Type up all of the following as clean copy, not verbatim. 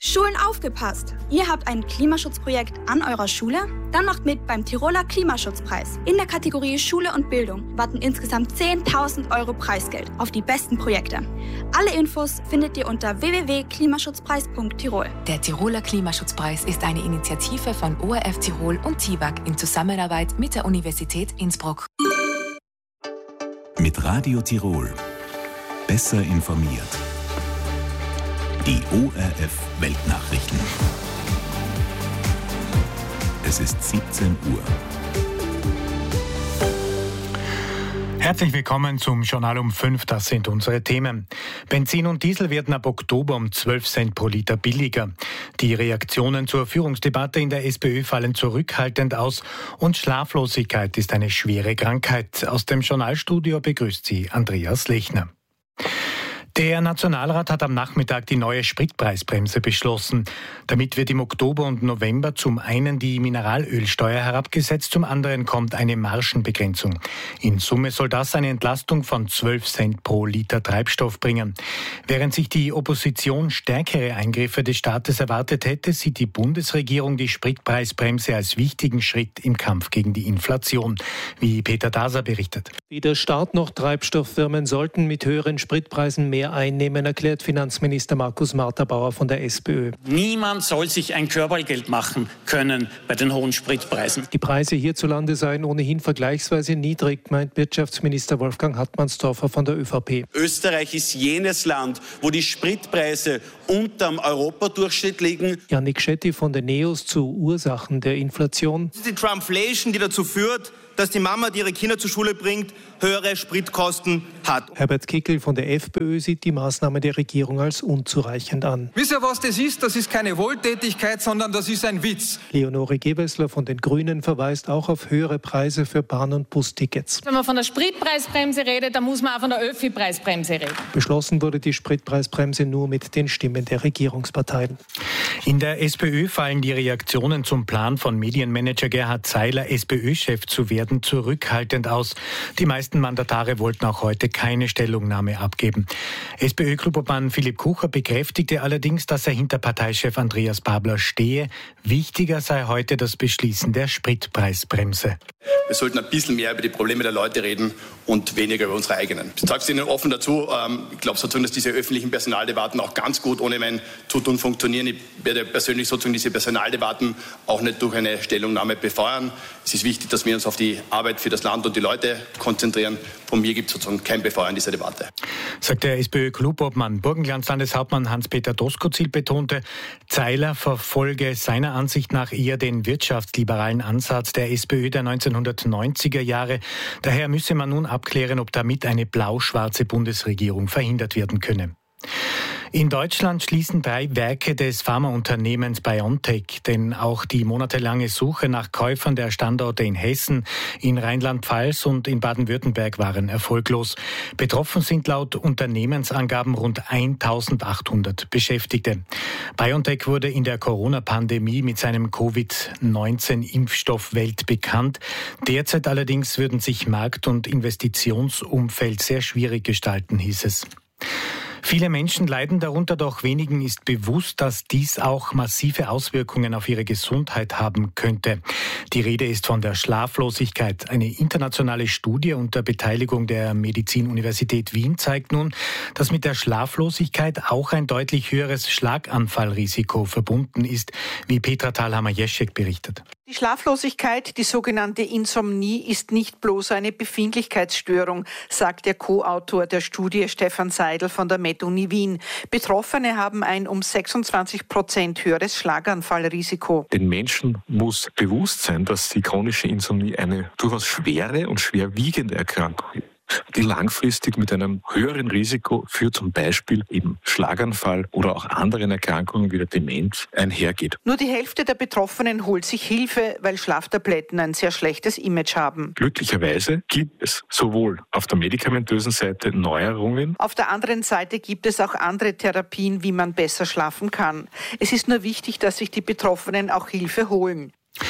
Schulen aufgepasst! Ihr habt ein Klimaschutzprojekt an eurer Schule? Dann macht mit beim Tiroler Klimaschutzpreis. In der Kategorie Schule und Bildung warten insgesamt 10.000 € Preisgeld auf die besten Projekte. Alle Infos findet ihr unter www.klimaschutzpreis.tirol. Der Tiroler Klimaschutzpreis ist eine Initiative von ORF Tirol und TIWAG in Zusammenarbeit mit der Universität Innsbruck. Mit Radio Tirol. Besser informiert. Die ORF Weltnachrichten. Es ist 17 Uhr. Herzlich willkommen zum Journal um 5. Das sind unsere Themen. Benzin und Diesel werden ab Oktober um 12 Cent pro Liter billiger. Die Reaktionen zur Führungsdebatte in der SPÖ fallen zurückhaltend aus und Schlaflosigkeit ist eine schwere Krankheit. Aus dem Journalstudio begrüßt sie Andreas Lechner. Der Nationalrat hat am Nachmittag die neue Spritpreisbremse beschlossen. Damit wird im Oktober und November zum einen die Mineralölsteuer herabgesetzt, zum anderen kommt eine Margenbegrenzung. In Summe soll das eine Entlastung von 12 Cent pro Liter Treibstoff bringen. Während sich die Opposition stärkere Eingriffe des Staates erwartet hätte, sieht die Bundesregierung die Spritpreisbremse als wichtigen Schritt im Kampf gegen die Inflation, wie Peter Daser berichtet. Weder Staat noch Treibstofffirmen sollten mit höheren Spritpreisen mehr einnehmen, erklärt Finanzminister Markus Marterbauer von der SPÖ. Niemand soll sich ein Körpergeld machen können bei den hohen Spritpreisen. Die Preise hierzulande seien ohnehin vergleichsweise niedrig, meint Wirtschaftsminister Wolfgang Hartmannsdorfer von der ÖVP. Österreich ist jenes Land, wo die Spritpreise unterm Europadurchschnitt liegen. Yannick Schetti von den NEOS zu Ursachen der Inflation. Das ist die Trumpflation, die dazu führt, dass die Mama, die ihre Kinder zur Schule bringt, höhere Spritkosten hat. Herbert Kickl von der FPÖ sieht die Maßnahme der Regierung als unzureichend an. Wisst ihr, was das ist? Das ist keine Wohltätigkeit, sondern das ist ein Witz. Leonore Gewessler von den Grünen verweist auch auf höhere Preise für Bahn- und Bustickets. Wenn man von der Spritpreisbremse redet, dann muss man auch von der Öffi-Preisbremse reden. Beschlossen wurde die Spritpreisbremse nur mit den Stimmen der Regierungsparteien. In der SPÖ fallen die Reaktionen zum Plan von Medienmanager Gerhard Seiler, SPÖ-Chef zu werden, zurückhaltend aus. Die meisten Mandatare wollten auch heute keine Stellungnahme abgeben. SPÖ-Klubobmann Philipp Kucher bekräftigte allerdings, dass er hinter Parteichef Andreas Babler stehe. Wichtiger sei heute das Beschließen der Spritpreisbremse. Wir sollten ein bisschen mehr über die Probleme der Leute reden und weniger über unsere eigenen. Ich sage es Ihnen offen dazu, ich glaube sozusagen, dass diese öffentlichen Personaldebatten auch ganz gut ohne mein Zutun funktionieren. Ich werde persönlich sozusagen diese Personaldebatten auch nicht durch eine Stellungnahme befeuern. Es ist wichtig, dass wir uns auf die Arbeit für das Land und die Leute konzentrieren. Von mir gibt es sozusagen kein Befeuern dieser Debatte. Sagt der SPÖ-Klubobmann. Burgenlandslandeshauptmann Hans-Peter Doskozil betonte, Seiler verfolge seiner Ansicht nach eher den wirtschaftsliberalen Ansatz der SPÖ der 1990er Jahre. Daher müsse man nun abklären, ob damit eine blau-schwarze Bundesregierung verhindert werden könne. In Deutschland schließen 3 Werke des Pharmaunternehmens BioNTech, denn auch die monatelange Suche nach Käufern der Standorte in Hessen, in Rheinland-Pfalz und in Baden-Württemberg waren erfolglos. Betroffen sind laut Unternehmensangaben rund 1.800 Beschäftigte. BioNTech wurde in der Corona-Pandemie mit seinem Covid-19-Impfstoff weltbekannt. Derzeit allerdings würden sich Markt- und Investitionsumfeld sehr schwierig gestalten, hieß es. Viele Menschen leiden darunter, doch wenigen ist bewusst, dass dies auch massive Auswirkungen auf ihre Gesundheit haben könnte. Die Rede ist von der Schlaflosigkeit. Eine internationale Studie unter Beteiligung der Medizinuniversität Wien zeigt nun, dass mit der Schlaflosigkeit auch ein deutlich höheres Schlaganfallrisiko verbunden ist, wie Petra Thalhammer-Jeschek berichtet. Die Schlaflosigkeit, die sogenannte Insomnie, ist nicht bloß eine Befindlichkeitsstörung, sagt der Co-Autor der Studie Stefan Seidel von der MedUni Wien. Betroffene haben ein um 26% höheres Schlaganfallrisiko. Den Menschen muss bewusst sein, dass die chronische Insomnie eine durchaus schwere und schwerwiegende Erkrankung ist, die langfristig mit einem höheren Risiko für zum Beispiel eben Schlaganfall oder auch anderen Erkrankungen wie der Demenz einhergeht. Nur die Hälfte der Betroffenen holt sich Hilfe, weil Schlaftabletten ein sehr schlechtes Image haben. Glücklicherweise gibt es sowohl auf der medikamentösen Seite Neuerungen. Auf der anderen Seite gibt es auch andere Therapien, wie man besser schlafen kann. Es ist nur wichtig, dass sich die Betroffenen auch Hilfe holen.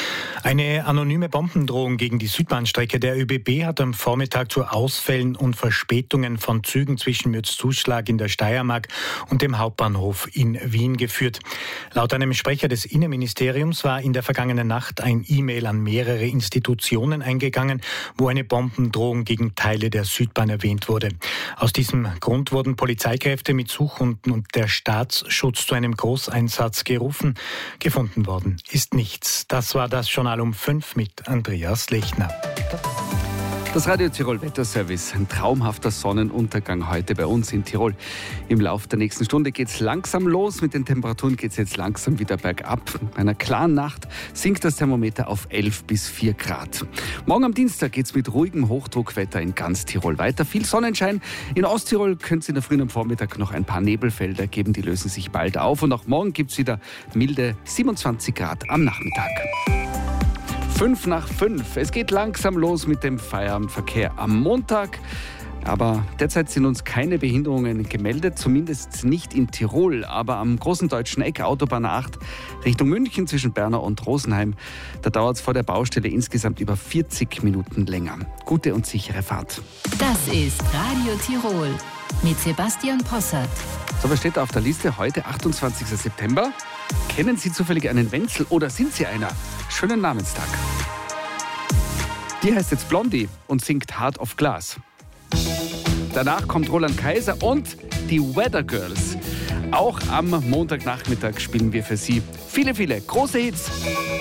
Eine anonyme Bombendrohung gegen die Südbahnstrecke der ÖBB hat am Vormittag zu Ausfällen und Verspätungen von Zügen zwischen Mürzzuschlag in der Steiermark und dem Hauptbahnhof in Wien geführt. Laut einem Sprecher des Innenministeriums war in der vergangenen Nacht ein E-Mail an mehrere Institutionen eingegangen, wo eine Bombendrohung gegen Teile der Südbahn erwähnt wurde. Aus diesem Grund wurden Polizeikräfte mit Suchhunden und der Staatsschutz zu einem Großeinsatz gerufen. Gefunden worden ist nichts. Das war das Journal um 5 mit Andreas Lechner. Das Radio Tirol Wetterservice. Ein traumhafter Sonnenuntergang heute bei uns in Tirol. Im Laufe der nächsten Stunde geht es langsam los. Mit den Temperaturen geht es jetzt langsam wieder bergab. Bei einer klaren Nacht sinkt das Thermometer auf 11 bis 4 Grad. Morgen am Dienstag geht es mit ruhigem Hochdruckwetter in ganz Tirol weiter. Viel Sonnenschein. In Osttirol könnte es in der frühen am Vormittag noch ein paar Nebelfelder geben. Die lösen sich bald auf. Und auch morgen gibt es wieder milde 27 Grad am Nachmittag. 5 nach 5. Es geht langsam los mit dem Feierabendverkehr am Montag. Aber derzeit sind uns keine Behinderungen gemeldet, zumindest nicht in Tirol. Aber am großen deutschen Eck, Autobahn 8, Richtung München zwischen Bernau und Rosenheim, da dauert es vor der Baustelle insgesamt über 40 Minuten länger. Gute und sichere Fahrt. Das ist Radio Tirol mit Sebastian Possart. So, was steht da auf der Liste? Heute, 28. September. Kennen Sie zufällig einen Wenzel oder sind Sie einer? Schönen Namenstag. Die heißt jetzt Blondie und singt Heart of Glass. Danach kommt Roland Kaiser und die Weather Girls. Auch am Montagnachmittag spielen wir für Sie viele, viele große Hits.